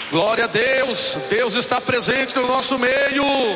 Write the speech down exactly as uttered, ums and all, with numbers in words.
Glória a Deus, Deus está presente no nosso meio.